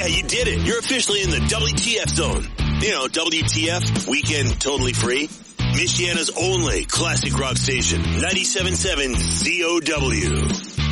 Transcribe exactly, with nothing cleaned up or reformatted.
you did it. You're officially in the W T F zone. You know, W T F, weekend totally free. Michiana's only classic rock station, ninety-seven point seven Z O W.